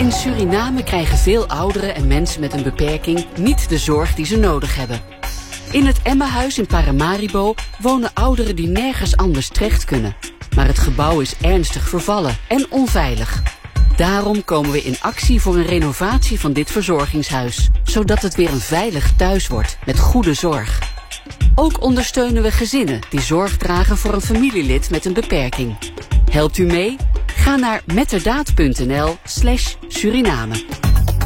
In Suriname krijgen veel ouderen en mensen met een beperking niet de zorg die ze nodig hebben. In het Emmahuis in Paramaribo wonen ouderen die nergens anders terecht kunnen. Maar het gebouw is ernstig vervallen en onveilig. Daarom komen we in actie voor een renovatie van dit verzorgingshuis, zodat het weer een veilig thuis wordt met goede zorg. Ook ondersteunen we gezinnen die zorg dragen voor een familielid met een beperking. Helpt u mee? Ga naar metterdaad.nl/Suriname.